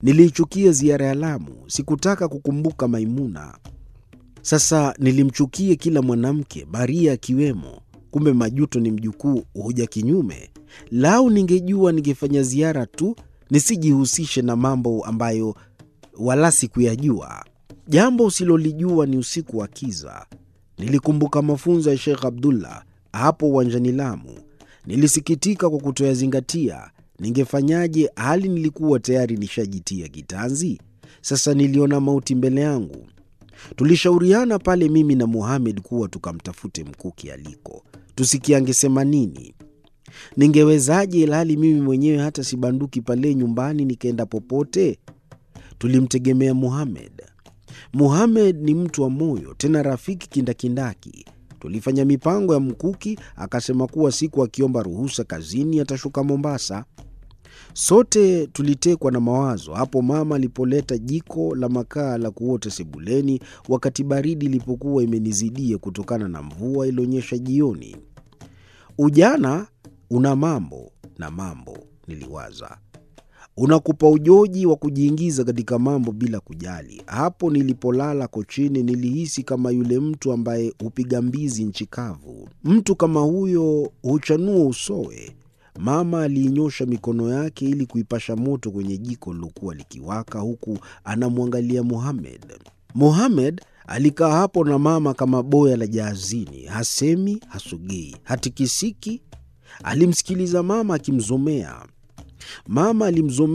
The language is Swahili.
Niliichukia ziara ya Lamu, sikutaka kukumbuka Maimuna. Sasa nilimchukia kila mwanamke, Maria akiwemo. Kumbe majuto ni mjukuu huja kinyume. Lau ningejua ningefanya ziara tu, nisijihusishe na mambo ambayo wala sikuyajua. Jambo usilolijua ni usiku wa kiza. Nilikumbuka mafunzo ya Sheikh Abdullah hapo uwanjani Lamu. Nilisikitika kwa kutoyazingatia. Ningefanyaje hali nilikuwa tayari nishajitia kitanzi? Sasa niliona mauti mbele yangu. Tulishauriana pale mimi na Mohamed kuwa tukamtafute Mkuki aliko. Tusikie angesema nini. Ningewezaje ilhali mimi mwenyewe hata sibanduki pale nyumbani nikaenda popote? Tulimtegemea Mohamed. Mohamed ni mtu wa moyo, tena rafiki kindakindaki. Tulifanya mipango ya Mkuki, akasema kuwa siku akiomba ruhusa kazini atashuka Mombasa. Sote tulitekwa na mawazo hapo mama alipoleta jiko la makaa la kuota sebuleni wakati baridi ilipokuwa imenizidia kutokana na mvua ilionyesha jioni. Ujana una mambo na mambo, niliwaza. Unakupa ujoji wa kujiingiza katika mambo bila kujali. Hapo nilipolala kochini nilihisi kama yule mtu ambaye hupiga mbizi nchi kavu. Mtu kama huyo huchanua usowe. Mama aliinyosha mikono yake ili kuipasha moto kwenye jiko lilokuwa likiwaka huku anamwangalia Mohamed. Mohamed alikaa hapo na mama kama boya la jaazini, hasemi, hasogei, hatikisiki. Alimsikiliza mama akimzomea. Mama alimzomea